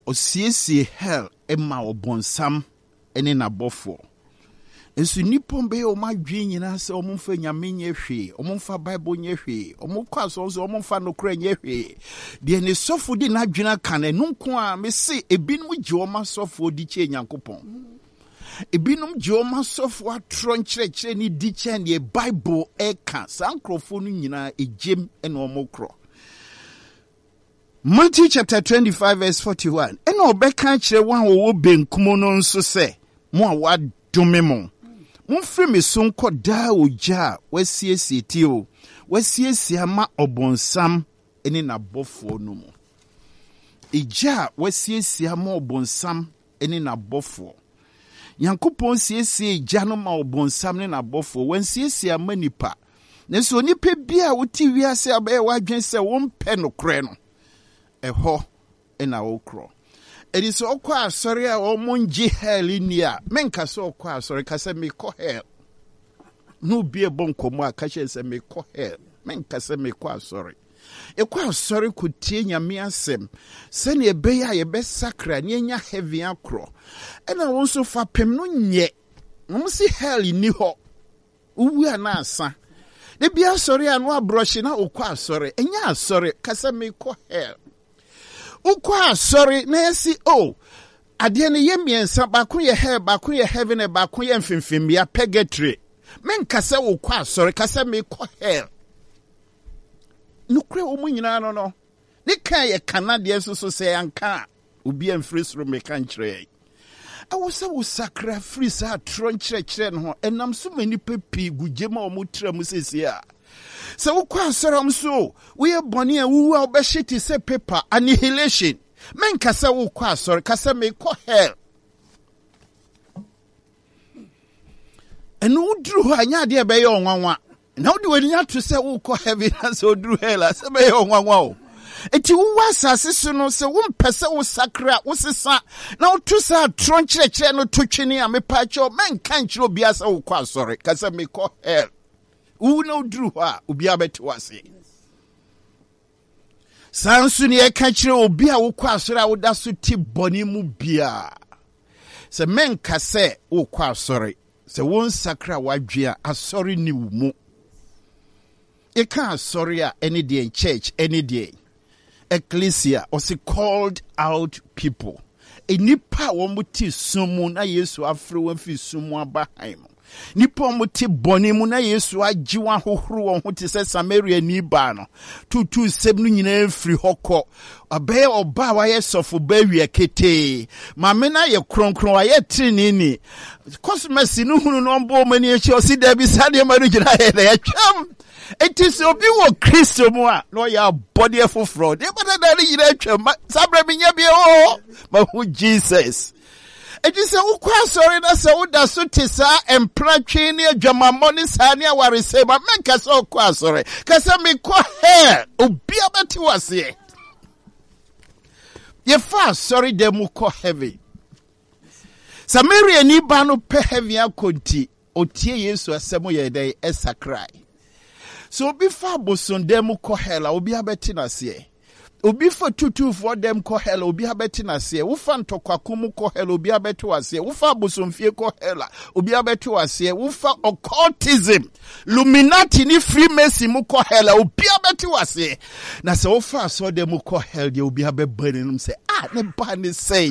osiesie hell ema obonsam ene na bofo enso nipon be o madwe nyina se omumfa nyame nye hwe omumfa bible nye hwe omukwa so omumfa nokra nye hwe de ne sofo di na dwena kan enunko a me se ebinum gye o ma sofo di che nyankopon ebinum gye o ma sofo atro nkyerɛkyerɛ ni di che ne bible eka sankrofo no nyina ejem ene omokro. Matthew chapter 25 verse 41. Eno obeka kire wan wo benkum no nso se mo a wadome mo. Mo frɛ me so nkɔ daa ogya wasiesie ti o. Wasiesie ama obonsam ene na bɔfo no mo. Egya wasiesie ama obonsam ene na bɔfo. Yankopɔn siesie egya no ma obonsam ne na bɔfo. Wansiesie ama nipa. Nenso nipa bia woti wiase abaye wadwen sɛ wompɛ no korɛ no. Eho ena okro. Edi so okwa asori a omonji hell inia. Menka so okwa asori kase me ko hell. No bie bonkomo a kashe se me ko hell. Menka se me ko asori. Ekwa asori kutie nyame asem. Se ne ebeya ye be sakra ne nya heavy akro. Ena wonso fa pem no nye. Mo si hell ni ho. Uwu ana asa. De bia asori anu abroshi na okwa asori. Enya asori kase me ko hell. Ukwa sorry na esi ade ne ye miensa baako ye hell baako ye heaven e baako ye mfimfim ya purgatory men kasa ukwa sorry kasa me ko hell nukre omu nyina no ne kan ye kanade so se anka obi amfrisro me kan kire awosa wo sakra free sa tron kire no enam so mani pepi gugema o mutra mu sesi a se wokwa asoram so we boni a wu a obeshiti se paper annihilation men kasa wokwa asor kasa me ko hell enu udru anya de be ye onwanwa na wodi wani ato se wokwa heaven as odru hell as be ye onwanwa o eti wo asase so no se wo mpese wo sakra wo sesa na wo tu sa tron kire no totwene a me pa cho men kan kire obi asa wokwa asor kasa me ko hell no drew ha obi abeti wase sansu ne eka kire obi a wokwa asore a woda so ti boni mu bia se menka se wokwa asore se won sakra wadwe a asore ni wo mu eka asore a any day in church any day ecclesia or se called out people enipa wo muti sumu na Yesu afre wo fi sumu abahan nipa muti boni mu na Yesu agiwa hohoro won ho te se Samaria ni ba no tutu seb no nyina firi hokɔ abaye oba wa ye sofo ba wi akete mame na ye kronkron wa ye trinini cosmesi no hunu no mbo mani echi osi da bi sade ma no gina ye na ye twam enti obi wo Kristo mu a no ya body foforo de bada da ni gina twam sabra bi nya bi o ma hu Jesus. It is a sorry na se uda so tisa empratwe ni adwamammo ni sa ni aware se ba menka so kwa sorry kasa me ko he obi abati wase ye fa sorry dem ko heavy Samaria ni ba no pe heavy akonti otie Yesu asemo ye dai esakrai so obi fa boson dem ko hela obi abati na se obi for tutu for them ko hell obi abeti na se wo fa ntokwakum ko hell obi abeti wase wo fa bosomfie ko hell obi abeti wase wo fa occultism Illuminati ni Freemason mu ko hell obi abeti wase na se wo fa so them ko hell de obi abebani num se ne ba ni say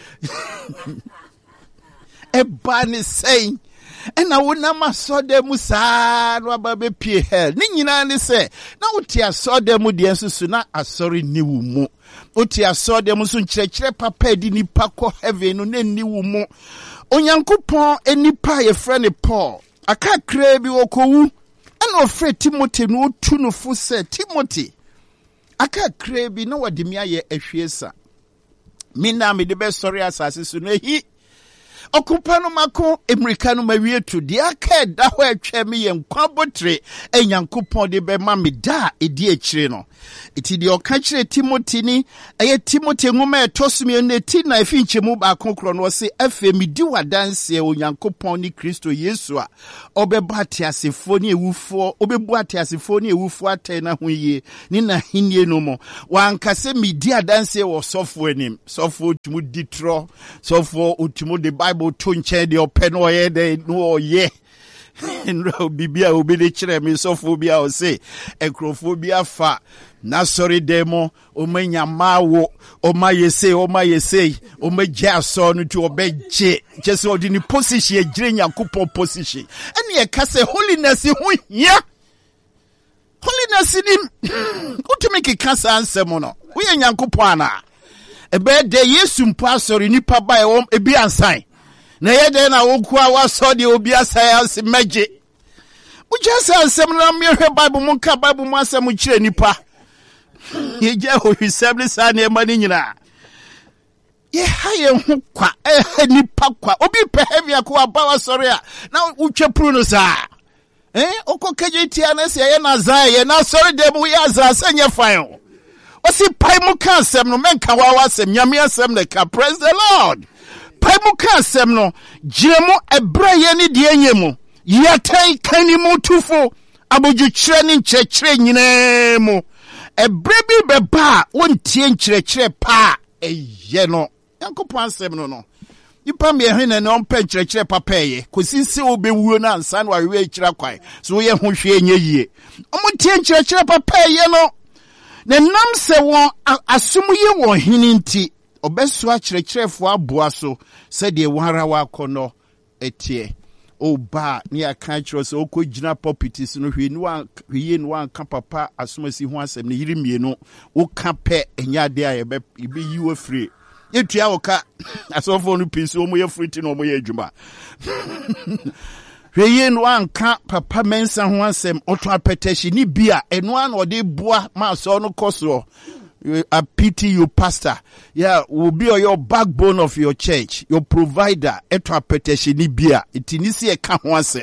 e ba ni say ena wona masode mu saa no ababe pie hell ni nyina ne se na wote asode mu de nsusu na asori ni wu mu wote asode mu so nkyerɛkyerɛ papa di nipa kɔ heaven no na ni wu mu onyankopɔn enipa ye frɛ ne Paul akakra bi okowu ena ofrɛ Timothy no otu no fo sɛ Timothy akakra bi na wode mi aye ahwiesa mina me de be sori asase so no ehi Okupa no mako America no mawie to de aka da ho atwa me ye nkwabotre enyankopon de be ma me da edi akire no. Iti de oka kire Timothy ni Timothy ngoma etosumi ne ti na afinchemu ba konkro no se afa mi di wadanse onyankopon ni Kristo Yesu a obeba atiasefo ni ewufo obebu atiasefo ni ewufo atena ho yie ni na hinie no mo wankase mi di adanse wo sofo anim sofo otumu ditro sofo otumu the Bible to nche de open no ye de no ye no bibia obi de kire mi sofo bia o se ekrofobia fa na sorry demo o manya mawo o mayese o magya so no to obeje just odi ni position e gire nyankopon position ene ye ka se holiness hu hia holiness ni utumi kika sa ansem no wo ye nyankopon ana ebe de Yesu mpo asori nipa ba e ebi ansan na ye de na wo kwa wa so de obi asai anse meje ujasa ansem na me hwe Bible mu ka Bible mu asem kire nipa ye je ho hwisem sa na ema ni nyina ye ha ye hu kwa nipa kwa obi pe heavy akwa ba wa sori a na utwe pru no sa okokeje tia na se ye na za ye na sori de mu ya za sanye fan osi pai mu ka asem no menka wa asem nyame asem ne ka praise the Lord pai mu ka asem no giremu ebra ye ni de enyemu yatai kanimu tufo aboju kire ni nkyekire nyina mu ebrebi beba wontie nkyekire pa eye no yankopon asem no ipa me hene ne ompa nkyekire papa eye kosinse obewuo na ansa na wawe akira kwai so ye ho hwe enye yie omontie nkyekire papa eye no ne nam se won asumu ye won hini nti obeso akyerekirefo aboa so se de wara wa kono etie oba ni aka kiro se okogina properties no hwe ni wan ka papa asumasi ho asem ne yiri mienu wo ka pe enyade a be yiwo free etua oka asofo no pinso mo ye free ti no mo ye adwuma hwe no anka papa mensa ho asem oto apetashi ni bia eno an ode boa ma so no koso I pity you, pastor. Yeah, will be your backbone of your church, your provider. Eto apetashi ni bia itinisi e ka ho asem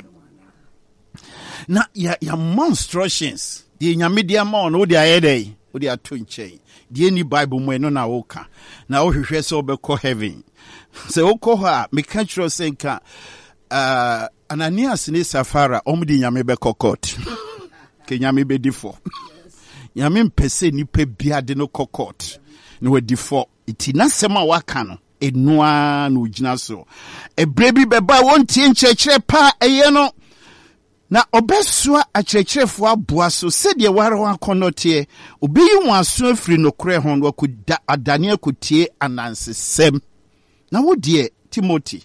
na ya monstrations the nyamidia ma no de ayede o de ato nche the any Bible mo no na woka na wo hwehwe se obekọ heaven se wokọ ha me ka kiro senka Ananias ni Safara omudi nyame bekọ court ke nyame be difo nyame mpese nipa bia de no court no we difo itina sema waka no enua no gina so ebrebi beba wontie nkyekire pa eye no na obesua akyerekirefo aboa so sedie ware ho akonote obeyi won aso afiri no kure ho no akuda adane akotie anansesem na wodie Timothy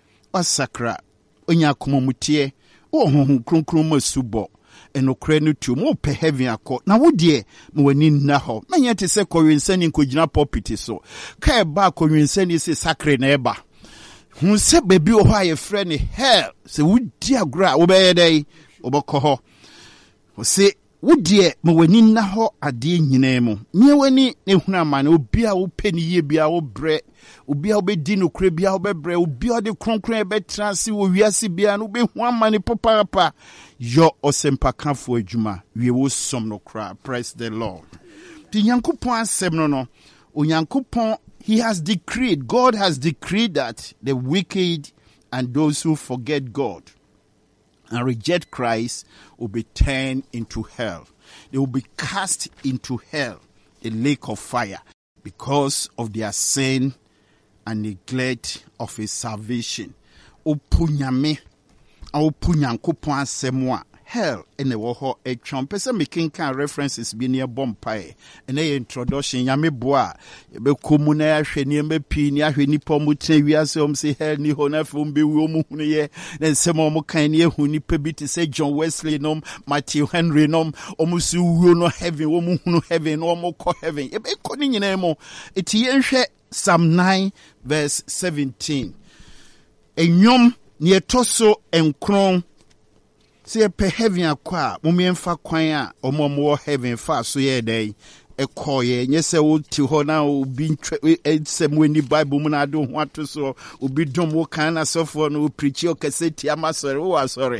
osakra onya komomutie wo honhom kronkron masubo enokre no tu mo pe heaven akọ na wodie mo wani nna ho menye te se kọwinsani nkogina property so ka eba kọwinsani se sakre na eba hu se bebi o ha ye frɛ ne hell se wodi agora wo be yedai obokọ ho o se wodie mo wani nna ho ade nyina mu me wani ne hunu amane obi a wo peni ye bia wo bre obi a obedi no kure bia obebre obi a de kronkron ebe transi wo wiase bia no be hu amane papa yo osempakafo adwuma wie wo som no kra praise the Lord ti nyankopon asem no onyankopon he has decreed God has decreed that the wicked and those who forget God and reject Christ will be turned into hell. They will be cast into hell, a lake of fire, because of their sin and neglect of his salvation. Opunyame, opunyankopon asemwa hell ene wo ho etwon pese making can references bi ne bompae ene introduction yame boa be komu na ahwe ne mapi ne ahwe nipa mu tenwiase say hell ni ho na fum be wi omu hunu ye na nsem omu kan ne hu nipa bi te say John Wesley nom Matthew Henry nom omu su wi no heaven omu hunu heaven no omu ko heaven e be ko ni nyina mu eti yenhwe Psalm 9 verse 17 enyom ne etoso enkron se pe heaven akwa mumemfa kwan a omomo heaven fa so ye dai ekoye nye se wo ti ho na obi ensem weni Bible mu na do ho ato so obi dom wo kan na sofo no preach o kase ti amasore wo asore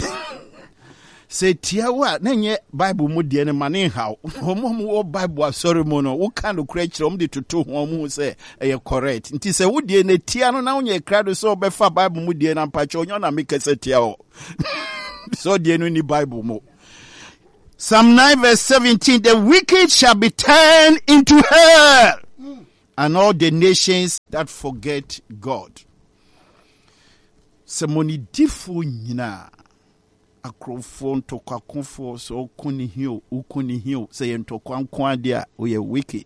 se tia wa na nye Bible mu de ne mane haw omo wo Bible asore mu no wo kan no kura kire de toto ho mu se e correct nti se wo de ne tia no na wo nye krado so obefa Bible mu de na mpacho onyo na mekase tia o so de no ni Bible mu. Psalm 9 verse 17, the wicked shall be turned into hell, and all the nations that forget God. Semoni difu nyina akrofo ntokwa konfo so ukuni hiyo say ntokwa nkwa dia we wicked.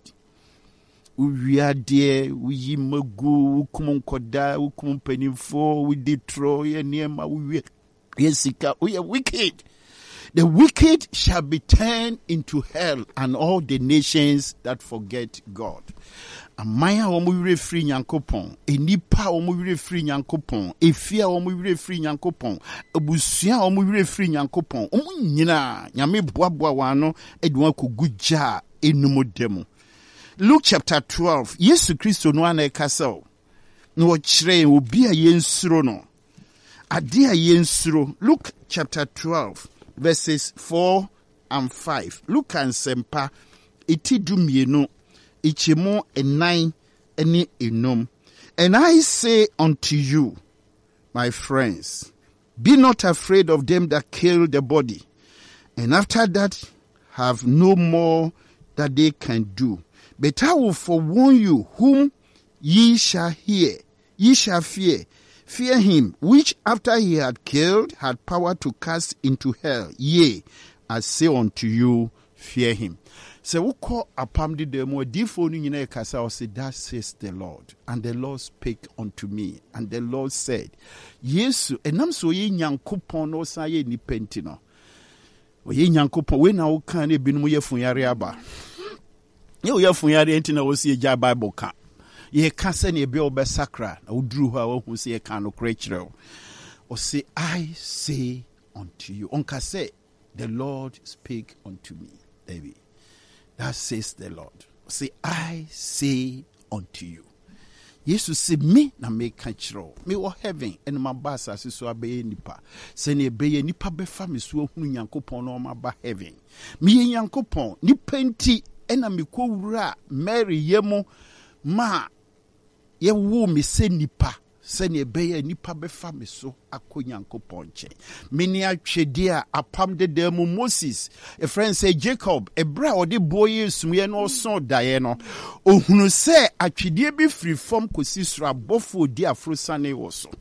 Uwia de uyi magu ukumu nkoda ukumu penifo we destroy niema uwi yesika we wicked. The wicked shall be turned into hell, and all the nations that forget God. Amaya omuwire free nyankopon, enipa omuwire free nyankopon, efia omuwire free nyankopon, ebusua omuwire free nyankopon. Omunyina nyame boaboa wano edwa kugujja enumodemu. Luke chapter 12. Yesu Kristo no ana ekasa no ochire obi a yensuro no. Ade a yensuro. Luke chapter 12. Verses 4 and 5. Look and sempa itidumienu ichimo enai eni enum. And I say unto you, my friends, be not afraid of them that kill the body, and after that have no more that they can do. But I will forewarn you whom ye shall fear. Fear him, which after he had killed, had power to cast into hell. Yea, I say unto you, fear him. So we call upon the demo, defoni kasa or say, that says the Lord. And the Lord spake unto me. And the Lord said, Yesu, enam so ye nyankopon no sa ye ni pentino. O ye nyankopon, we na uka ne binu ye funyari aba. Ye funyari enti na wosi ye ja Bible ka. Ye kase ne be obe sakra na udru ho a wo se ye kan no kra kire o say I say unto you onka say the Lord speak unto me baby that says the Lord say I say unto you Jesus say me na me ka kire me wo heaven and my boss as so abe nipa se ne be ye nipa be fa me so hunu nyankopon no ma ba heaven me ye nyankopon nipa nti ena me ko wura Mary yemo ma ye wo me se nipa se ne be ye nipa be fa me so akonyankopon che meni atwede a apam de mu Moses a friend say Jacob ebra ode boye sumye no so daye no ohunu se atwede bi free from kosi sura bofo di afrosane wo so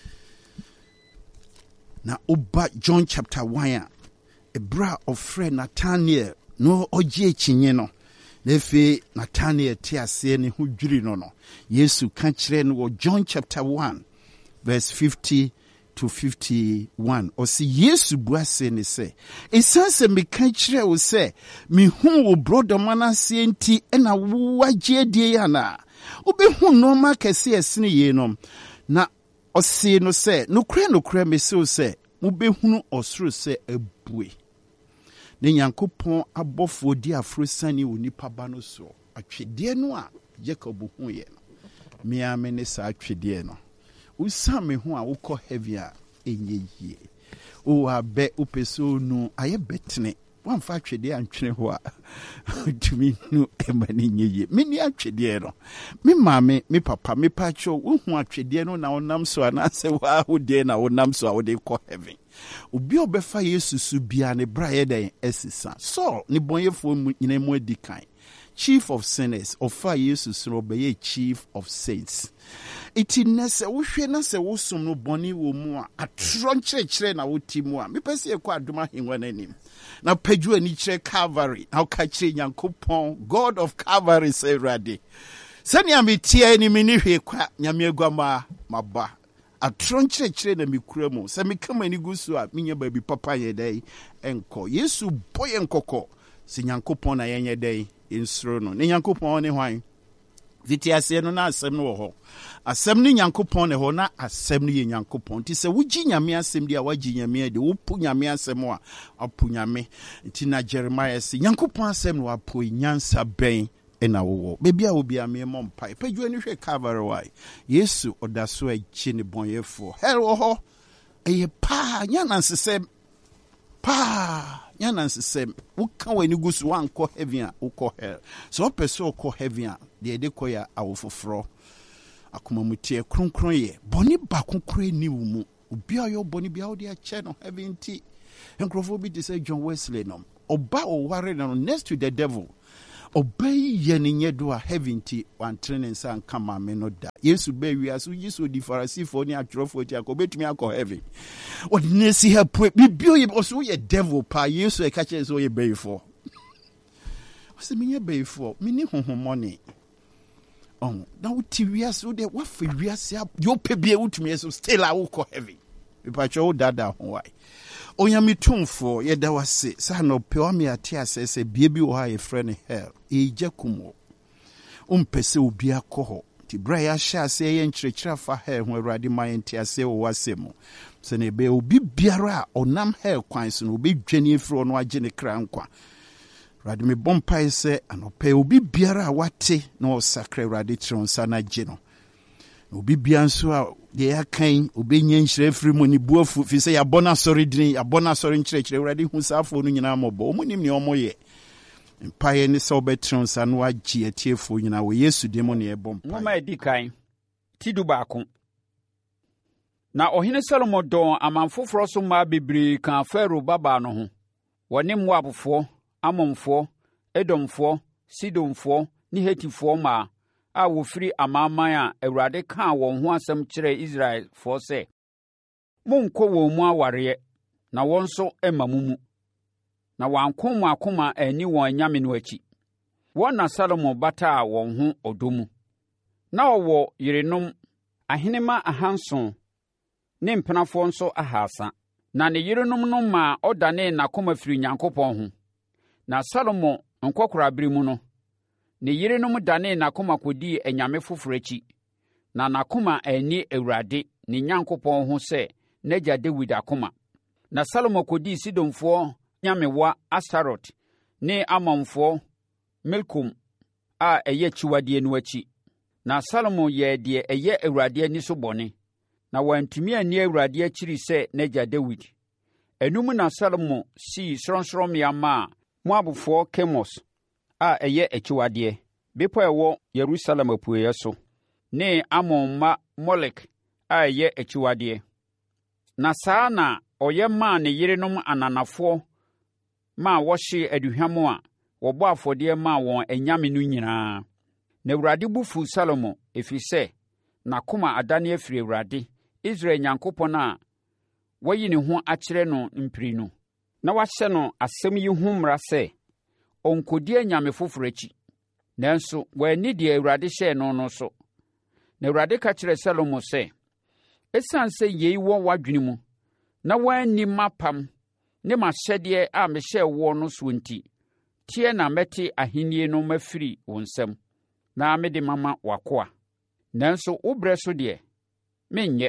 na oba John chapter 1 ebra of friend Nathaniel no oje chinye no Nefe Nathaniel tiase ne ho dwiri no no Yesu ka kire no John chapter 1 verse 50 to 51 o si Yesu buase ne se esanse me ka kire wo se me hu wo brother manase enti na wo agye die ya na obi hu no ma kese esene ye no na o si no se no kure me se o se mo be hunu osoro se abue ne nyankopon abofo di afrosani onipa ba no so atwede no a Jacob hu ye no me amene sa atwede no usame hu a wokọ heavy a enye yie o abe opeso nu aye betene wamfa atwede antwene ho a tumi nu emani nyeye me ni atwede no me maame me papa me pacho wo hu atwede no na onam so anase wa hode na onam so a wode kọ heaven obi obefa Yesu su bia ne braye den esisa so ne bonyefo nyina mu adikan chief of sinners ofa Yesu so obeye chief of saints iti nese wo hwe na se wo som no boni wo mu a atro nkyerɛkyerɛ na wo ti mu a mepɛse ekɔ adoma henwa nanim na pagyu ani kyerɛ Calvary na ka kyerɛ Nyankopɔn God of Calvary say ready sɛnea metie ni meni hwe kwa nyame agwama maba atro nkyerɛkyerɛ na mekura mu sɛ mekama ni gu so a menya baabi papa yɛ dai enko Yesu boye nkɔkɔ sɛ Nyankopɔn na yɛnyɛ dai nsuro no ne Nyankopɔn ne hwan Viti ase no na asɛm no wɔ hɔ. Asɛm no Nyankopɔn ne hɔ na asɛm no yɛ Nyankopɔn. Nti sɛ wogyi Nyame asɛm di a wagyi Nyame adi, wopo Nyame asɛm a apo Nyame. Nti na Jeremiah sɛ Nyankopɔn asɛm no wapo nyansa bɛn ɛna wowɔ. Baabi a obi ame mmɔ mpae. Padua no hwɛ Calvary why. Yesu ɔda so agye ne bɔnyɛfoɔ. Hell wɔ hɔ. Ɛyɛ paa nyansesɛm. Nyansesɛm. Woka w'ani gu so wankɔ heaven a wokɔ hell. So wopɛ sɛ wokɔ heaven a deɛ ɛde kɔ yɛ awofoforɔ. Akomamutie kronkron yɛ. Bɔne baako kora ni wo mu. Obi a ɔyɛ bɔne bia wode akyɛ no heaven ti. Nkurɔfoɔ bi te sɛ John Wesley no. Ɔba ɔware no next to the devil. Obey yenye do a heaven ti wantrene nsa nka maame no da. Yesu be wiase Yesu di Farisifo ni atwerɛfo ti akobetumi akɔ heaven. Ɔde si ha po bibio ye ɔso ye devil pa Yesu e ka kyerɛ so ye beyifo. Ɔsɛ menye beyifo, meni honhommɔne. Na wuti wiase wo de wafa wiase yo pe bia wutumi so still a wo kɔ heaven. Bipacho wo dada ho wai. Onyame tumfo yɛda wase sa no pe wa me ate asese bie bi wo ha ye frɛ ne hell eje kumo ompese obi akɔ hɔ ti bra ya hya ase ye nkyerɛkyerɛ fa hell ho Awurade ma yɛnte ase wo wase mu se ne be obi biara a ɔnam hell kwan so no obi dwane efiri no agye ne kra nkwa Awurade me bompa ise anɔpɛ obi biara a wate na ɔsakra Awurade kyerɛ nsa na gye no obi bia nso a de akan obenya nhyira firi mu ni buafu fi sɛ yabɔna sɔre din yabɔna sɔre nkyerɛkyerɛ Awurade hu saafo no nyinaa mɔbɔ ɔmo nim ne ɔmo yɛ mpaeɛ ne sɛ ɔbɛtrɛn sa no agye atiefo nyinaa wɔ Yesu dim ne ɛbɔ mpaeɛ nwoma edi kan tidu baako na ɔhene Salomo dɔn amanfoforɔ so maa bebree kan Farao babaa no ho wɔne Moabfoɔ Amonfoɔ Edomfoɔ Sidonfoɔ ne Hetifoɔ maa a wofiri amanaman a Awurade kaa wɔn ho asɛm kyerɛ Israelfoɔ sɛ monkɔ wɔn mu awareɛ na wɔn nso ɛma mu na wɔanko mu akoma ani wɔn anyame no akyi wɔn na Salomo bataa wɔn ho ɔdɔ mu na ɔwɔ yerenom ahenema 700 ne mpenafoɔ nso 300 na ne yerenom no maa ɔdanee n'akoma firi Nyankopɔn ho na Salomo nkɔkorabere mu no ne yerenom danee n'akoma kɔdii anyame foforɔ akyi na n'akoma ani Awurade ne Nyankopɔn ho sɛ n'agya Dawid akoma na Salomo kɔdii Sidonfoɔ nyamewa Astarot ne Amonfoɔ Milkom a ɛyɛ akyiwadeɛ no akyi na Salomo yɛɛ deɛ ɛyɛ Awurade ani so bɔne na wantumi anni Awurade akyiri sɛ n'agya Dawid ɛnum na Salomo sii sorɔnsorɔmmea maa Moabfoɔ Kemos a ɛyɛ akyiwadeɛ bepɔ ɛwɔ Yerusalem apueeɛ so ne Amon ma Molek a ɛyɛ akyiwadeɛ na saa na ɔyɛ maa ne yerenom ananafoɔ ma wɔhye aduhwam a wɔbɔ afɔdeɛ maa wɔn anyame no nyinaa na Awurade bu fu Salomo ɛfiri sɛ n'akoma adane afiri Awurade Israel Nyankopɔn a wayi ne ho akyerɛ no mpiri no na wahyɛ no asɛm yi ho mmara sɛ ɔnkɔdi anyame foforɔ akyi nanso wɔanni deɛ Awurade hyɛɛ no so na Awurade ka kyerɛɛ Salomo sɛ ɛsiane sɛ yei wɔ w'adwene mu na woanni m'apam ne m'ahyɛdeɛ a mehyɛɛ wo no so nti tie na mɛte ahennie no mafiri wo nsam na mede mama w'akoa nanso wo brɛ so deɛ menyɛ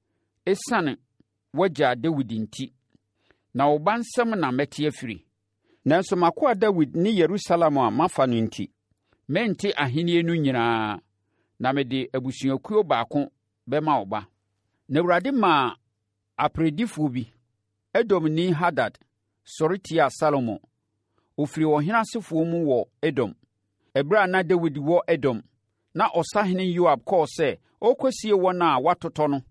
ɛsiane w'agya Dawid nti na wo ba nsɛm na mɛte afiri nanso m'akoa Dawid ne Yerusalem a mafa no nti mente ahennie no nyinaa na mede abusuakuo baako bɛma wo ba na Awurade maa apredifoɔ bi Edomni Hadad sɔre tiaa Salomo ofiri ɔhene asefoɔ mu wɔ Edom ɛberɛ a na Dawid wɔ Edom na ɔsahene Yoab kɔɔ sɛ ɔrekɔsie wɔn a watotɔ no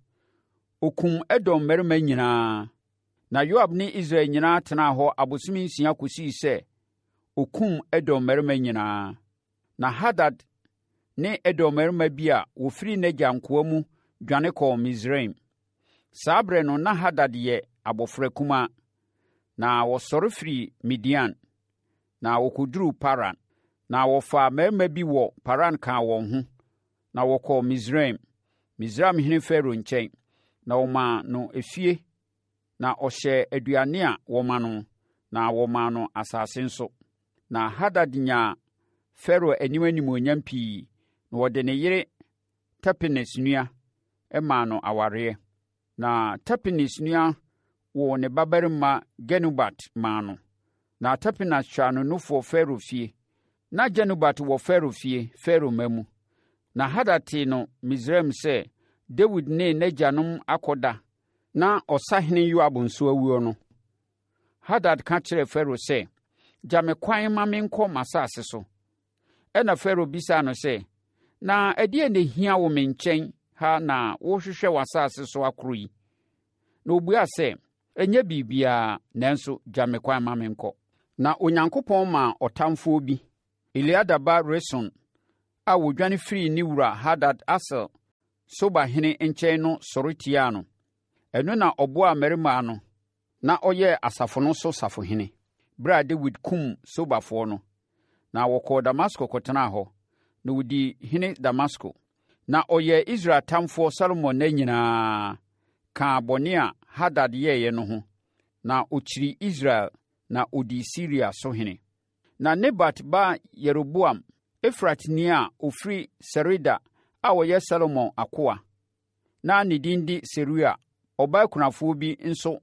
okum Edom mmarima nyinaa na Yoab ne Israel nyinaa tenaa hɔ abosom 6 kɔsii sɛ okum Edom mmarima nyinaa na Hadad ne Edom mmarima bi a wɔfiri n'agya nkoa mu dwane kɔɔ Misraim saa berɛ no na Hadad yɛ abɔfra kumaa na wɔsɔre firi Midian na wɔkɔduruu Paran na wɔfaa mmarima bi wɔ Paran kaa wɔn ho na wɔkɔɔ Misraimhene Farao nkyɛn na wɔmaa no efie na ɔhyɛɛ aduane a wɔma no na wɔmaa no asase nso na Hadad nyaa Farao animuonyam pii na wɔde ne yere Tapenes nua maa no awareɛ. Na Tapenes nua wɔ ne babarima Genubat maa no. Na Tapenes twaa no nufoɔ Farao fie. Na Genubat wɔ Farao fie, Farao mma mu. Na Hadad tee no Misraim sɛ Dawid ne n'agyanom akɔda na ɔsahene Yoab nso awuo no. Hadad ka kyerɛɛ Farao sɛ, gya me kwan ma menkɔ m'asase so. Ɛna Farao bisaa no sɛ, na ɛdeɛn na ehia wo me nkyɛn ha na wohwehwɛ w'asase so akoro yi? Na obuaa sɛ, ɛnyɛ biribiara, nanso gya me kwan ma menkɔ. Na Onyankopɔn maa ɔtamfoɔ bi, Eliada ba Reson, a wɔdwane firii ne wura Hadad Asel Sobahene nkyɛn no sɔre tiaa no. Ɛno na ɔboaa mmarima no na ɔyɛ asafo no so safohene, bere a Dawid kum Sobafoɔ no. Na wɔkɔɔ Damasko kɔtenaa hɔ, na wɔdii hene Damasko. Na ɔyɛɛ Israel tamfoɔ Salomo nna nyinaa, kaa bɔne a Hadad yɛeɛ no ho, na ɔkyiri Israel na ɔdii Siria so hene. Na Nebat ba Yeroboam, Efratni a ɔfiri Sereda a ɔyɛ Salomo akoa, na ne din de Seruia, ɔbaa kunafoɔ bi nso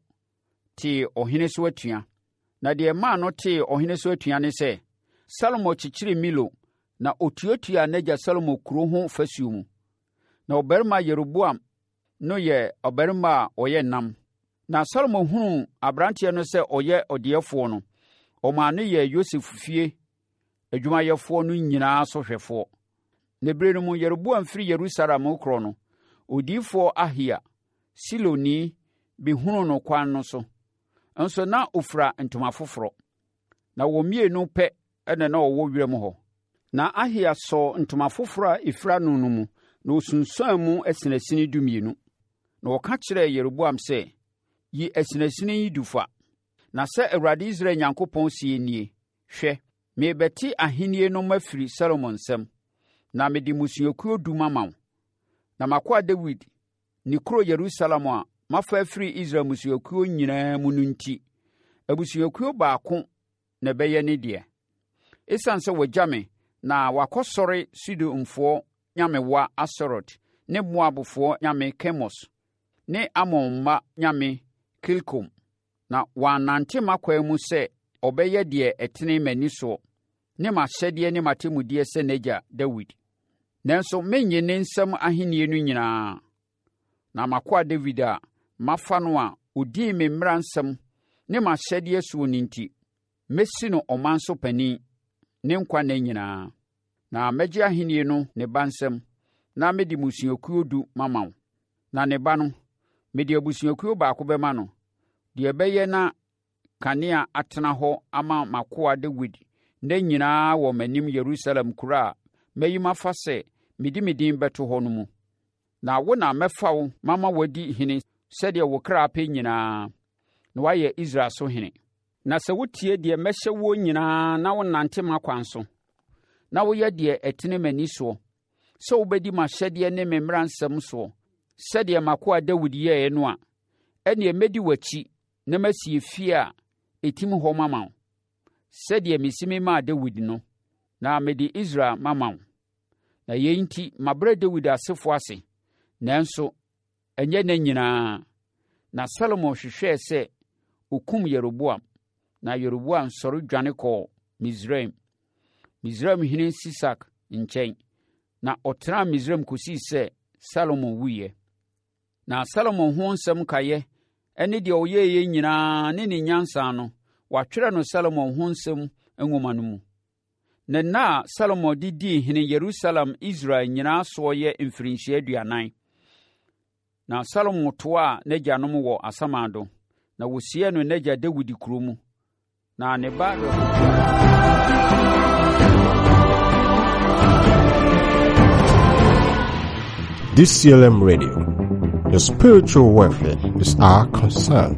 tee ɔhene so atua. Na deɛ maa no tee ɔhene so atua ne sɛ, Salomo kyekyere Milo na ɔtuatua n'agya Salomo kuro ho fasuo mu. Na ɔbarima Yeroboam no yɛ ɔbarima a ɔyɛ nam. Na Salomo hunuu aberanteɛ no sɛ ɔyɛ ɔdeɛfoɔ no, ɔmaa no yɛɛ Yosef fie adwumayɛfoɔ no nyinaa so hwɛfoɔ. Na bere no mu Yeroboam firi Yerusalem korɔ no, odiyifoɔ Ahia, Siloni, bɛhunuu no kwan no so. Nso na ɔfira ntoma foforɔ. Na wɔn mmienu pɛ na ɔwɔ wiram hɔ. Na Ahia sɔɔ ntoma foforɔ a ɛfira no no mu, na ɔsunsuan mu asinasini 12. Na ɔka kyerɛɛ Yeroboam sɛ, yi asinasini yi du fa. Na sɛ Awurade Israel Nyankopɔn sie nie, hwɛ, merebɛte ahennie no mafiri Salomo nsam, na mede mmusuakuo 10 ma wo. Na makoa Dawid, ne kuro Yerusalem a mafa afiri Israel mmusuakuo nyinaa mu no nti, abusuakuo baako na ɛbɛyɛ ne deɛ. Esiane sɛ wagya me na wakɔsɔre Sidonfoɔ nyamewa Asorot ne Moabfoɔ nyame Kemos ne Amon mma nyame Kilkom, na wannante m'akwan mu sɛ ɔbɛyɛ deɛ ɛtene m'ani soɔ ne m'ahyɛdeɛ ne m'atemmudeɛ sɛ n'agya Dawid. Nanso mennye ne nsam ahennie no nyinaa. Na makoa Dawid a mafa no a ɔdii me mmara nsɛm ne m'ahyɛdeɛ soɔ no nti, mɛsi no ɔman so panin ne nkwa nna nyinaa. Na mɛgye ahennie no ne ba nsɛm, na mede mmusuakuo 10 mama wo. Na ne ba no, mede abusuakuo baako bɛma no, deɛ ɛbɛyɛ na kanea atena hɔ ama makoa Dawid nna nyinaa wɔ m'anim Yerusalem kuro a mayi mafa sɛ mede me din bɛto hɔ no mu. Na wo na mɛfa wo mama wadi hene sɛdeɛ wo kra apɛ nyinaa, na woayɛ Israel so hene. Na sɛ wotie deɛ mɛhyɛ wo nyinaa na wonante m'akwan so, na woyɛ deɛ ɛtene m'ani soɔ, sɛ wobɛdi m'ahyɛdeɛ ne me mmara nsɛm soɔ, sɛdeɛ makoa Dawid yɛeɛ no a, ɛnneɛ mɛdi w'akyi na masie fie a ɛtim hɔ mama wo, sɛdeɛ mesi me maa Dawid no, na mede Israel mama wo. Na yei nti mabrɛ Dawid asefoɔ ase, nanso ɛnyɛ nna nyinaa. Na Salomo hwehwɛɛ sɛ ɔkum Yeroboam, na Yeroboam sɔre dwane kɔɔ Misraimhene Sisak nkyɛn, na ɔtenaa Misraim kɔsii sɛ Salomo wuiɛ. Na Salomo ho nsɛm kaeɛ ne deɛ ɔyɛeɛ nyinaa ne ne nyansa no, wɔatwerɛ no Salomo ho nsɛm nwoma no mu. Na nna a Salomo de dii hene Yerusalem Israel nyinaa soɔ yɛ mfirinhyia 40. Na Salomo toaa n'agyanom wɔ asamado, na wɔsiee no n'agya Dawid kuro mu. Na ne ba DCLM Radio, your spiritual welfare is our concern.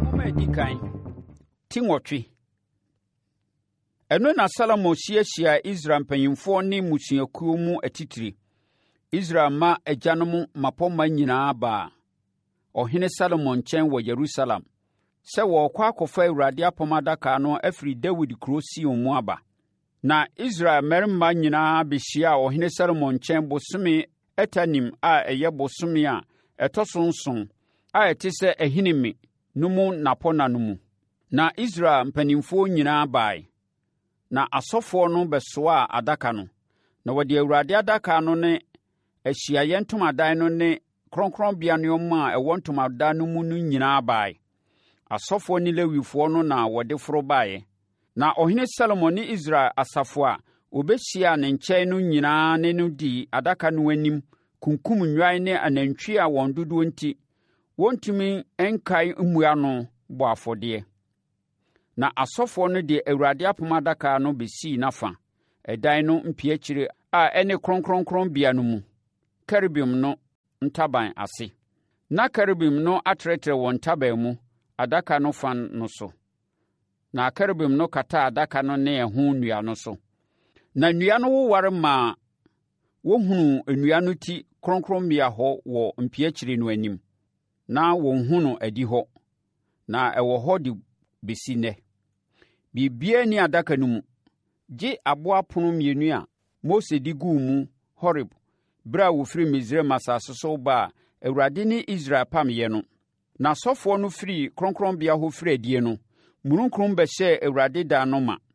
Ɛno na Salomo hyiahyia Israel mpanyimfoɔ ne mmusuakuo mu atitire. Israel ma agyanom mmapɔmma nyinaa baa ɔhene Salomo nkyɛn wɔ Yerusalem sɛ wɔrekɔ akɔfa Awurade apam adaka no afiri Dawid kuro Sion mu aba. Na Israel mmarima nyinaa bɛhyiaa ɔhene Salomo nkyɛn bosome Etanim a ɛyɛ bosome a ɛtɔ so nson a ɛte sɛ ahinime no mu nnapɔnna no mu. Na Israel mpanimfoɔ nyinaa baeɛ. Na asɔfoɔ no bɛsoaa adaka no. Na wɔde Awurade adaka no ne Ahyiaeɛ Ntomadan no ne kronkronbea nneɛma a ɛwɔ ntomadan no mu no nyinaa baeɛ. Asɔfoɔ ne Lewifoɔ no na wɔde foro baeɛ. Na ɔhene Salomo ne Israel asafo a wɔbɛhyiaa ne nkyɛn no nyinaa ne no dii adaka no anim kunkum nnwan ne anantwie a wɔn dodoɔ nti wɔntumi nkae mmua no bɔ afɔdeɛ. Na asɔfoɔ no de Awurade apam adaka no bɛsii n'afa ɛdan no mpiakyire a ɛne kronkronkronbea no mu, Kerubim no ntaban ase. Na Kerubim no atrɛtrɛ wɔn ntaban mu adaka no fa no so. Na Kerubim no kata adaka no ne ɛho nnua no so. Na nnua no woware maa wɔhunu nnua no ti kronkronbea hɔ wɔ mpiakyire no anim. Na wɔnhu no adi hɔ. Na ɛwɔ hɔ de bɛsi nnɛ. Biribiara ni adaka no mu, gye aboa pono mmienu a Mose de guu mu Horeb bere a wɔfiri Misraim asase so baa Awurade ne Israel pamyɛ no. Na asɔfoɔ no firi kronkronbea hɔ firi adie no, mununkum bɛhyɛɛ Awurade dan no ma.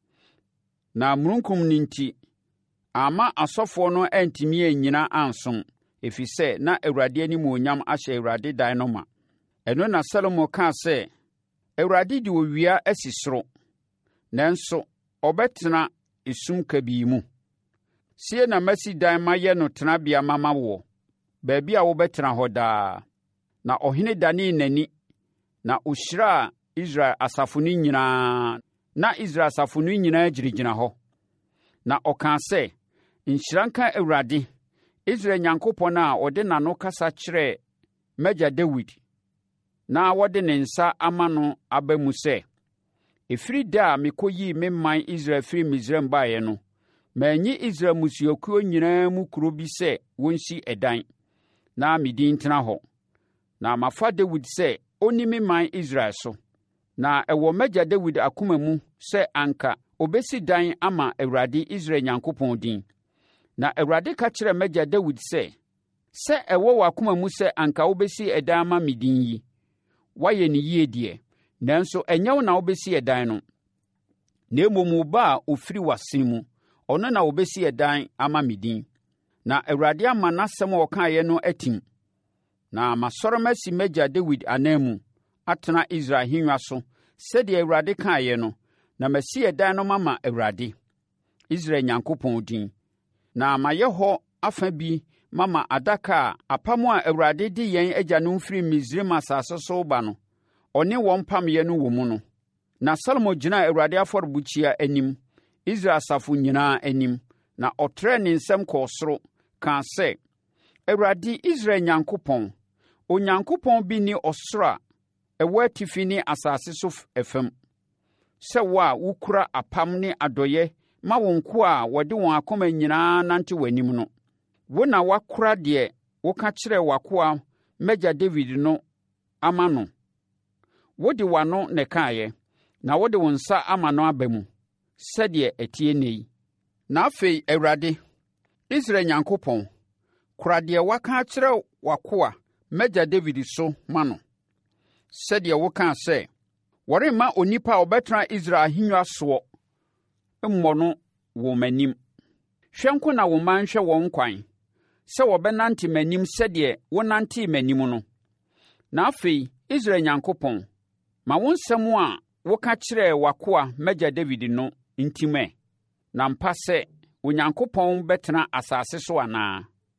Na mununkum no nti, amma asɔfoɔ no antumi annyina ansom, ɛfiri sɛ na Awurade animuonyam ahyɛ Awurade dan no ma. Ɛno na Salomo kaa sɛ, Awurade de owia asi soro, nanso ɔbɛtena esum kabii mu. Sie na masi dan mayɛ no tenabea mama woɔ, baabi a wobɛtena hɔ daa. Na ɔhene danee n'ani, na ɔhyiraa Israel asafo no nyinaa. Na Israel asafo no nyinaa gyinagyina hɔ. Na ɔkaa sɛ, nhyira nka Awurade, Israel Nyankopɔn a ɔde n'ano kasa kyerɛɛ m'agya Dawid, na wɔde ne nsa ama no aba mu sɛ, ɛfiri da a mekɔyii me man Israel firi Misraim baeɛ no, manyi Israel mmusuakuo nyinaa mu kuro bi sɛ wɔnsi ɛdan, na me din tena hɔ. Na mafa Dawid sɛ ɔnni me man Israel so. Na ɛwɔ m'agya Dawid akoma mu sɛ anka ɔbɛsi dan ama Awurade Israel Nyankopɔn din. Na Awurade ka kyerɛɛ m'agya Dawid sɛ ɛwɔ w'akoma mu sɛ anka wobɛsi ɛdan ama me din yi, woayɛ ne yie deɛ, nanso ɛnyɛ wo na wobɛsi ɛdan no. Na mmom wo ba a ɔfiri w'asene mu, ɔno na wobɛsi ɛdan ama me din. Na Awurade ama n'asɛm a ɔkaeɛ no atim. Na masɔre masi m'agya Dawid anan mu, atena Israel ahennwa so, sɛdeɛ Awurade kaeɛ no, na masi ɛdan no mama Awurade, Israel Nyankopɔn din. Na mayɛ hɔ afa bi mama adaka a apam a Awurade de yɛn agyanom firi Misraim asase so ba no, ɔne wɔn pamyɛ no wɔ mu no. Na Salomo gyinaa Awurade afɔrebukyia anim, Israel asafo nyinaa anim, na ɔtrɛɛ ne nsɛm kɔɔ soro, kaa sɛ, Awurade Israel Nyankopɔn, Onyankopɔn bi ne ɔsoro a ɛwɔ atifi ne asase so ɛfam, sɛ wo a wokura apam ne adɔyɛ ma wo nko a wɔde wɔn akoma nyinaa nante w'anim no. Wo na wakora deɛ woka kyerɛɛ w'akoa m'agya David no ama no. Wode w'ano na ɛkaeɛ, na wode wo nsa ama no aba mu, sɛdeɛ ɛtie nnɛ yi. Na afei, Awurade, Israel Nyankopɔn, kora deɛ waka akyerɛ w'akoa m'agya David so ma no. Sɛdeɛ wokaa sɛ, wɔremma onipa a ɔbɛtena Israel ahennwa soɔ mmɔ no wɔ m'anim. Hwɛ nko na wo man nhwɛ wɔn kwan, sɛ wɔbɛnante m'anim sɛdeɛ wonantee m'anim no. Na afei, Israel Nyankopɔn, ma wo nsɛm a woka kyerɛɛ w'akoa m'agya David no ntim na mpa sɛ Onyankopɔn bɛtena asase so anaa.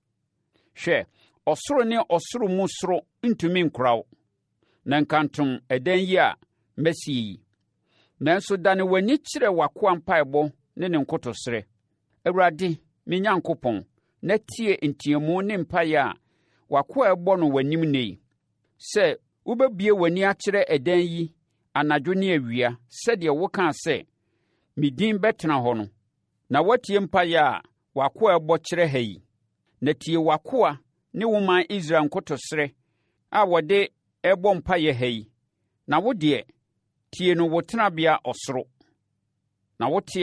Hwɛ, ɔsoro ne ɔsoro mu soro ntumi nkora wo, na nkantom ɛdan yi a masi yi. Nanso dane w'ani kyerɛ w'akoa mpaebɔ ne ne nkotosrɛ. Awurade, me Nyankopɔn, na tie nteamu ne mpaeɛ a w'akoa ɛbɔ no w'anim nnɛ yi, sɛ wobɛbue w'ani akyerɛ ɛdan yi anadwo ne awia, sɛdeɛ wokaa sɛ, me din bɛtena hɔ no. Na watie mpaeɛ a w'akoa ɛbɔ kyerɛ ha yi. Na tie w'akoa ne wo man Israel nkotosrɛ a wɔde ɛbɔ mpaeɛ ha yi. Na wo deɛ, tie no wo tenabea ɔsoro. Na wote a,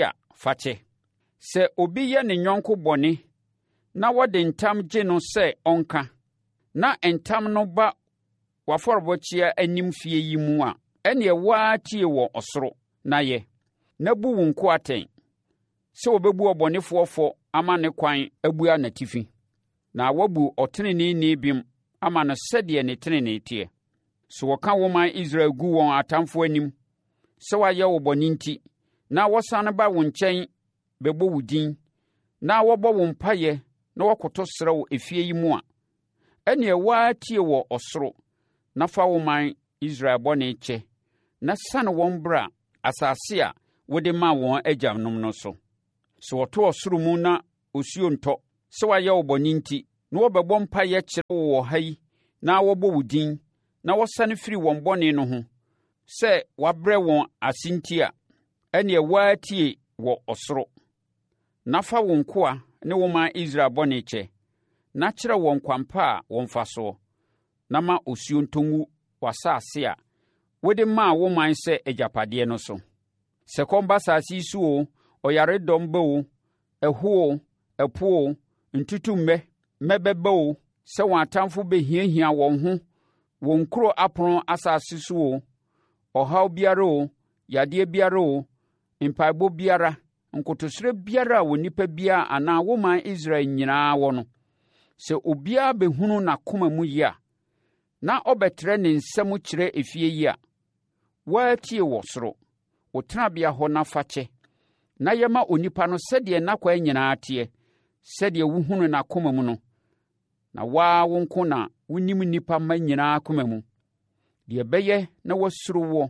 fakyɛ. Sɛ obi yɛ ne yɔnko bɔne na wɔde ntam gye no sɛ ɔnka, na ntam no ba w'afɔrebɔkyia anim fie yi mu a, ɛnneɛ waa tie wɔ ɔsoro na yɛ, na bu wo nko atɛn, sɛ wɔbɛbu ɔbɔnefoɔ fɔ ama ne kwan abua n'atifi, na wabu ɔteneneeni bem ama no sɛdeɛ ne tenenee teɛ. Sɛ wɔka wo man Israel gu wɔn atamfoɔ anim sɛ wɔayɛ wo bɔne nti, na wɔsane ba wo nkyɛn bɛbɔ wo din, na wɔbɔ wo mpaeɛ na wɔkoto srɛ wo efie yi mu a, ɛnneɛ waa tie wɔ ɔsoro na fa wo man Israel bɔne kyɛ, na sane wɔn bra asase a wode maa wɔn agyanom no so. Sɛ wɔto ɔsoro mu na osuo ntɔ sɛ wɔayɛ wo bɔne nti, na wɔbɛbɔ mpaeɛ kyerɛ wo wɔ ha yi, na wɔbɔ wo din, na wɔsane firi wɔn bɔne no ho, sɛ wɔabrɛ wɔn ase nti a, ɛnneɛ waa tie wɔ ɔsoro, na fa wo nkoa ne wo man Israel bɔne kyɛ, na kyerɛ wɔn kwan pa a wɔmfa soɔ, na ma osuo ntɔ ngu w'asase a wode maa wo man sɛ agyapadeɛ no so. Sɛ kɔm ba asase yi so o, ɔyaredɔm ba o, ɛho o, ɛpo o, ntutummɛ, mmɛbɛba o, sɛ wɔn atamfo bɛhiahia wɔn ho wɔn nkuro apono asase so o, ɔhaw biara o, yadeɛ biara o, mpaebɔ biara, nkotosrɛ biara a onipa biara anaa wo man Israel nyinaa wɔ no, sɛ obiara bɛhunu n'akoma mu yi a, na ɔbɛtrɛ ne nsɛm kyerɛ efie yi a, waatie wɔ soro, wo tenabea hɔ na fakyɛ, na yɛma onipa no sɛdeɛ n'akwan nyinaa teɛ, sɛdeɛ wohunu n'akoma mu no, na waa wo nko na wonim nnipa mma nyinaa akoma mu, deɛ ɛbɛyɛ na wasuro woɔ,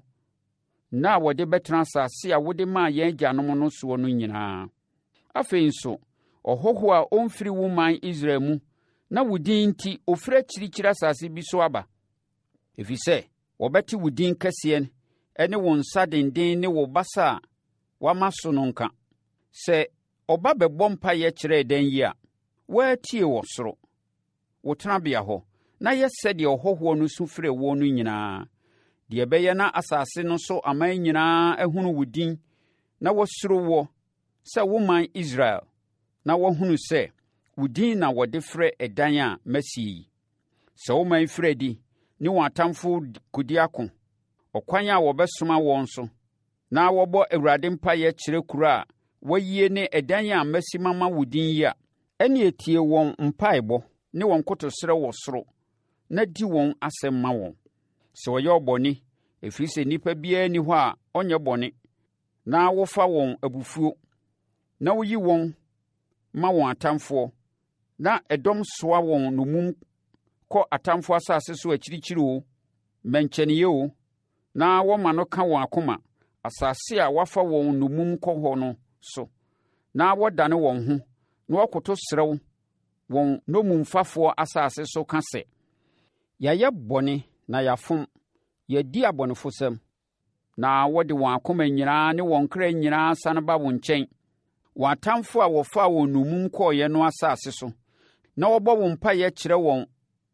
na wɔde bɛtena asase a wode maa yɛn agyanom no soɔ no nyinaa. Afei nso, ɔhɔho a ɔmfiri wo man Israel mu, na wo din nti ɔfiri akyirikyiri asase bi so aba, ɛfiri sɛ wɔbɛte wo din kɛseɛ ne wo nsa denden ne wo basa a wama so no nka. Sɛ ɔba bɛbɔ mpaeɛ kyerɛ ɛdan yi a, waatie wɔ soro, wo tenabea hɔ, na yɛ sɛdeɛ ɔhɔhoɔ no su frɛ wo no nyinaa, deɛ ɛbɛyɛ na asase no so aman nyinaa ahunu wo din na wɔsuro wo sɛ wo man Israel, na wɔhunu sɛ wo din na wɔde frɛ ɛdan a masie yi. Sɛ wo man frɛ adi ne wɔn atamfo kɔdi ako, ɔkwan a wɔbɛsoma wɔn so, na wɔbɔ Awurade mpaeɛ kyerɛ kuro a wɔayie ne ɛdan a masi mama wo din yi a, ɛnneɛ tie wɔn mpaebɔ ne wɔn kotosrɛ wɔ soro, na di wɔn asɛm ma wɔn. Sɛ wɔyɛ ɔbɔne, ɛfiri sɛ nnipa biara nni hɔ a ɔnyɛ bɔne, na wofa wɔn abufuo, na woyi wɔn ma wɔn atamfoɔ, na ɛdɔm soa wɔn nomum kɔ atamfoɔ asase so akyirikyiri o, mmɛnkyɛneeɛ o, na wɔma no ka wɔn akoma, asase a wafa wɔn nomum kɔ hɔ no so, na wɔdane wɔn ho, na wɔkoto serɛw wɔn nomumfafoɔ asase so ka sɛ, yɛayɛ bɔne na yɛafom, yɛadi abɔnefosɛm, na wɔde wɔn akoma nyinaa ne wɔn kra nyinaa sane ba wo nkyɛn, wɔn atamfoɔ a wɔfaa wɔn nomum kɔɔeɛ no asase so, na wɔbɔ wo mpaeɛ kyerɛ wɔn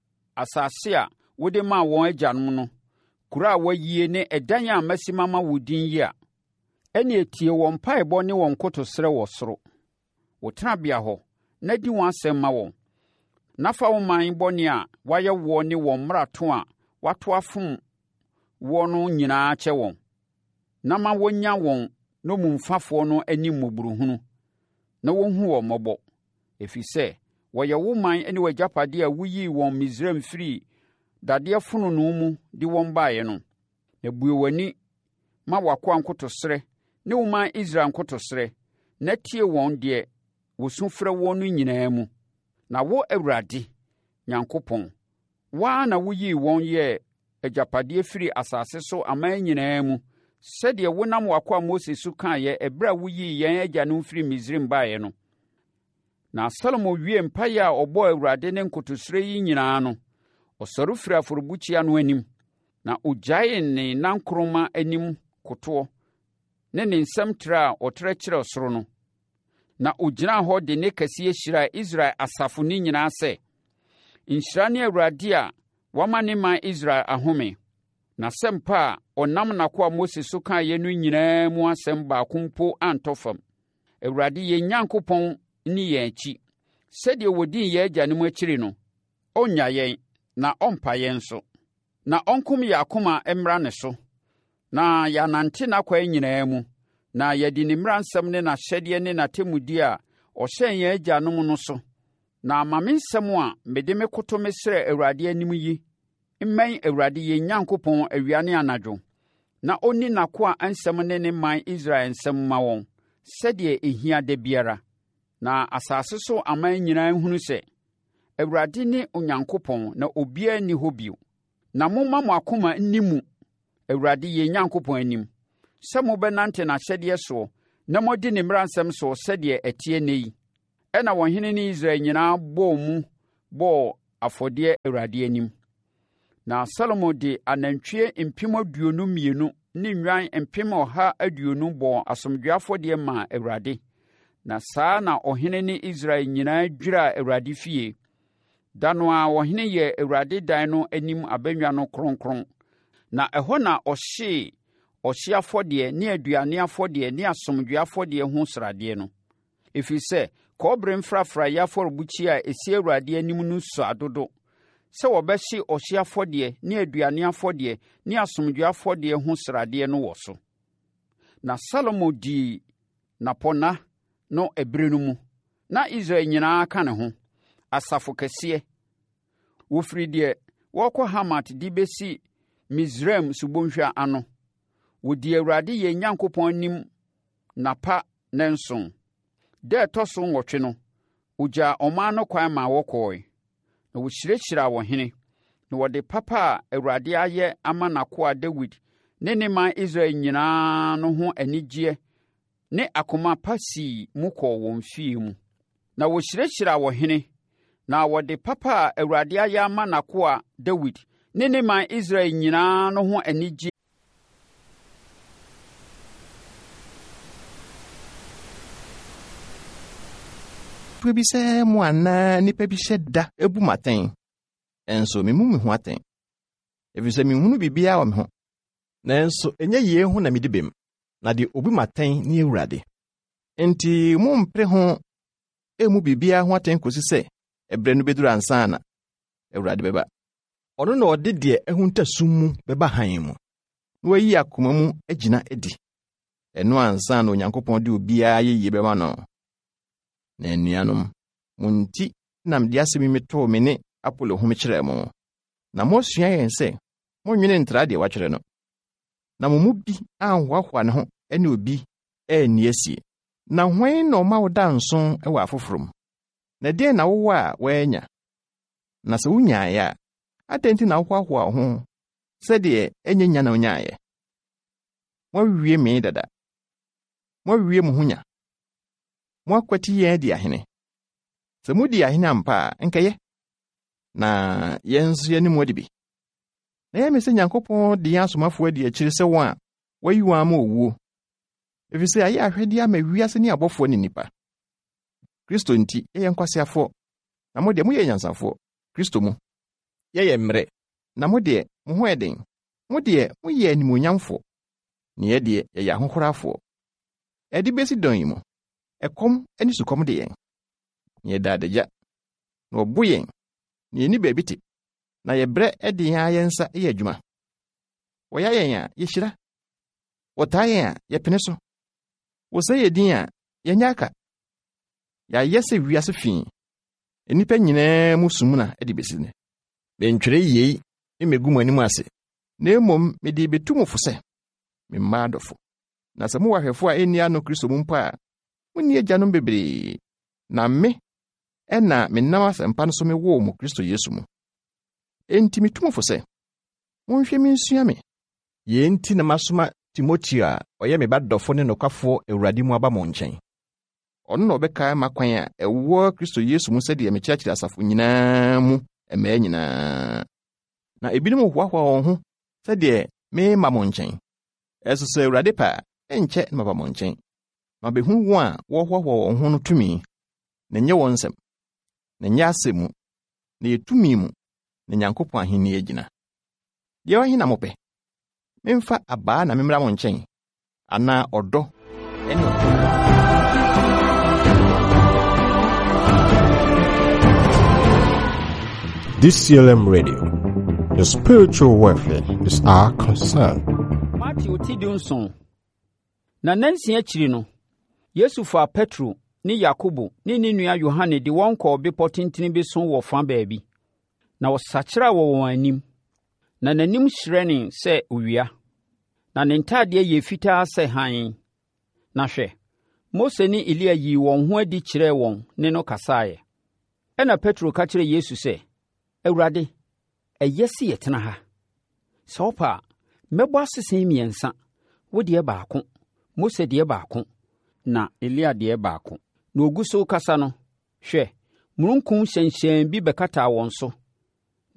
asase a wode maa wɔn agyanom no, kuro a wɔayie ne ɛdan a masi mama wo din yi a, ɛnneɛ tie wɔn mpaebɔ ne wɔn kotosrɛ wɔ soro, wo tenabea hɔ, na di wɔn asɛm ma wɔn, na fa wo man bɔne a wɔayɛ woɔ ne wɔn mmarato a wɔato afom woɔ no nyinaa kyɛ wɔn, na ma wɔnya wɔn nomumfafoɔ no anim mmɔborɔhunu, na wɔnhu wɔn mmɔbɔ, ɛfiri sɛ wɔyɛ wo man ne w'agyapadeɛ a woyii wɔn Misraim firi dadeɛ fononoo mu de wɔn baeɛ no. Na bue w'ani ma w'akoa nkotosrɛ ne wo man Israel nkotosrɛ, na tie wɔn deɛ wɔsu frɛ wɔn no nyinaa mu. Na wo Awurade Nyankopɔn, woa na woyii wɔn yɛɛ agyapadeɛ firi asase so aman nyinaa mu, sɛdeɛ wonam w'akoa Mose so kaeɛ ɛberɛ a woyii yɛn agyanom firi Misraim baeɛ no. Na Salomo wie mpaeɛ a ɔbɔɔ Awurade ne nkotosrɛ yi nyinaa no, ɔsɔre firi afɔrebukyia no anim, na ɔgyaee ne nankoroma anim kotoɔ ne ne nsɛm trɛ a ɔtrɛ kyerɛ soro no. Na ɔgyinaa hɔ de ne kɛseɛ hyiraa Israel asafo no nyinaa sɛ, nhyira ne Awurade a wama ne man Israel ahome. Na sɛ mpa a ɔnam n'akoa Mose so kaeɛ no nyinaa mu asɛm baako mpo antɔ fam. Awurade yɛn Nyankopɔn ni yɛn akyi. Sɛdeɛ wɔdii yɛn agyanom akyiri no, ɔnnya yɛn na ɔmpa yɛn so. Na ɔnkom yɛn akoma mmra ne so, na yɛanante n'akwan nyinaa mu, na yɛde ne mmaransɛm ne n'ahyɛdeɛ ne n'atemmudeɛ a ɔhyɛn yɛn agyanom no so. Na ama me nsɛm a mede me koto me srɛ Awurade anim yi mmɛn Awurade yɛn Nyankopɔn awia ne anadwo, na ɔnni n'akoa nsɛm ne ne man Israel nsɛm ma wɔn, sɛdeɛ ɛhia da biara. Na asase so aman nyinaa nhunu sɛ, Awurade ne Onyankopɔn na obiara nni hɔ bio. Na momma mo akoma nni mu Awurade yɛn Nyankopɔn anim, sɛ mobɛnante n'ahyɛdeɛ soɔ na modi ne mmaransɛm soɔ sɛdeɛ ɛteɛ nnɛ yi. Ɛna wɔhene ne Israel nyinaa bɔɔ afɔdeɛ Awurade anim. Na Salomo de anantwie mpem 22 ne nnwan mpem 120 bɔɔ asomdwoeɛ afɔdeɛ maa Awurade. Na saa na ɔhene ne Israel nyinaa dwiraa Awurade fie. Da no a ɔhene yɛ Awurade dan no anim abannwa no kronkron. Na ɛhɔ na ɔhyee ɔhyeɛ afɔdeɛ ne aduane afɔdeɛ ne asomdwoeɛ afɔdeɛ ho sradeɛ no. Ɛfiri sɛ, kɔbere mfrafraeɛ afɔrebukyia a ɛsi Awurade anim no sua dodo sɛ wɔbɛhye ɔhyeɛ afɔdeɛ ne aduane afɔdeɛ ne asomdwoeɛ afɔdeɛ ho sradeɛ no wɔ so. Na Salomo dii napɔna no ɛberɛ no mu. Na Israel nyinaa ka ne ho, asafo kɛseɛ. Wɔfiri deɛ wɔrekɔ Hamat de bɛsi Misraim subonhwa ano. Wɔdi Awurade yɛn Nyankopɔn anim napa nnanson. Da ɛtɔ so 8 no, wɔgyaa ɔman no kwan ma wɔkɔɔe. Na wɔhyirahyiraa wɔhene, na wɔde papa a Awurade ayɛ ama n'akoa Dawid ne ne man Israel nyinaa no ho anigyeɛ ne akoma pa sii mu kɔɔ wɔn fie mu. Na wɔhyirahyiraa wɔhene, na wɔde papa a Awurade ayɛ ama n'akoa Dawid ne ne man Israel nyinaa no ho anigyeɛ. Bi sɛ mo anaa nnipa bi hyɛ da ebu maten, ɛnso memu me ho aten. Ɛfiri sɛ menhunu biribiara wɔ me ho, nanso ɛnyɛ yie ho na mede bem, na de obu maten ne Awurade. Enti mompere ho emu biribiara ho aten kɔsi sɛ ɛberɛ no bɛduru ansa na Awurade bɛba. Ɔno na ɔde deɛ ɛho ntasum mu bɛba hann mu, na wayi akoma mu agyina adi. Ɛno ansa na Onyankopɔn de obiara yɛyie bɛma no. Na anuanom, mo nti na mede asɛm yi metoo me ne Apolo ho mekyerɛɛ mo. Na moasua yɛn sɛ monwene ntra deɛ wakyerɛ no. Na mo mu bi anhoahoa ne ho ne obi anni asie. Na hwan na ɔma wo da nson wɔ afoforom? Na deɛn na wowɔ a woanya? Na sɛ wonyaeɛ a, adɛn nti na wohoahoa wo ho sɛdeɛ ɛnyɛ nya na wonyaeɛ? Moawie me dada. Moawie mo ho nya. Moakwati yɛn adi ahene. Sɛ modi ahene ampa a, nkɛyɛ. Na yɛn nso yɛne mu adi bi. Na yɛme sɛ Nyankopɔn de yɛn asomafoɔ adi akyiri sɛ wɔn a wayi wɔn ama owuo. Ɛfiri sɛ ayɛ ahwɛde ama wiase ne abɔfoɔ ne nnipa. Kristo nti yɛyɛ nkwaseafoɔ, na mo deɛ moyɛ nyansafoɔ. Kristo mu yɛyɛ mmerɛ, na mo deɛ mo ho ɛden. Mo deɛ moyɛ animuonyamfoɔ, ne yɛ deɛ yɛyɛ ahohorafoɔ. Ɛde besi dɔn yi mu, ɛkɔm ne sukɔm de yɛn. Ne yɛda adagya, na wɔbo yɛn, ne yɛni baabi te, na yɛbrɛ de yɛn ayɛ nsa yɛ adwuma. Wɔyɛ yɛn a yɛhyira, wɔtaa yɛn a yɛpene so, wɔsɛ yɛ din a yɛnyɛ aka. Yɛayɛ sɛ wiase fii, nnipa nyinaa mu sum na de besi ne. Bɛntwerɛ yei mmɛgu mo anim ase, na mmom mede betu mo fo sɛ me mma adɔfo. Na sɛ mowɔ ahwɛfo a ɛnni ano Kristo mu mpo a, monni agyanom bebree, na me ɛna menam asɛmpa no so mewoo mo Kristo Yesu mu. Enti metu mo fo sɛ monhwɛ me nsua me. Yei nti na masoma Timoteo a ɔyɛ me ba dɔfo ne nokwafoɔ Awurade mu aba mo nkyɛn. Ɔno na ɔbɛkae makwan a ɛwɔ Kristo Yesu mu sɛdeɛ mekyerɛkyerɛ asafo nyinaa mu mmaa nyinaa. Na ebinom hoahoa wɔn ho sɛdeɛ mema mo nkyɛn. Ɛso sɛ Awurade pa ɛnkyɛ na maba mo nkyɛn. Ma behu wɔn a wɔhoahoa wɔn ho no tumi, na nyɛ wɔn nsɛm, na nyɛ asɛm mu, na yɛtumi mu, na Nyankopɔn ahenni agyina. Deɛ ɔhe na mopɛ? Memfa abaa na memmra mo nkyɛn, anaa ɔdɔ ɛne ɔdɔ. DCLM Radio. Your spiritual welfare is our concern. Matthew Tidunson. Na nansi akiri no, Yesu fa Petro ni Yakobo ni nua Yohane de wɔn kɔ bepɔ tentene bi so wɔ fa baabi. Na wɔsakyera wɔ wɔn anim. Na n'anim hyerɛne sɛ owia. Na ne ntadeɛ yɛ fitaa sɛ hann. Na hwɛ, Mose ne Elia yi wɔn ho adi kyerɛɛ wɔn ne no kasaeɛ. Ɛna Petro ka kyerɛɛ Yesu sɛ, Awurade, ɛyɛ sɛ yɛtena ha. Sɛ ɔpɛ a, mɛbɔ asese mmiɛnsa, wo deɛ baako, Mose deɛ baako, na Elia deɛ baako. Na ogu so kasa no, hwɛ, mununkum hyɛnhyɛn bi bɛkataa wɔn so,